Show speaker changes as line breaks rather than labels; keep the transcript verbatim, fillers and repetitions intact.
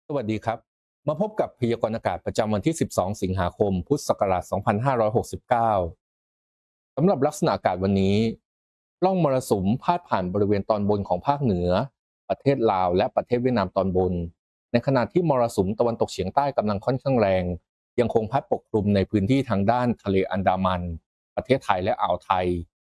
สวัสดีครับ มาพบกับพยากรณ์อากาศประจำวันที่ สิบสอง สิงหาคม พุทธศักราช สองพันห้าร้อยหกสิบเก้า สำหรับลักษณะอากาศวันนี้ร่องมรสุมพาดผ่านบริเวณตอนบนของภาคเหนือ ประเทศลาวและประเทศเวียดนามตอนบน ในขณะที่มรสุมตะวันตกเฉียงใต้กำลังค่อนข้างแรง ยังคงพัดปกคลุมในพื้นที่ทางด้านทะเลอันดามัน ประเทศไทยและอ่าวไทย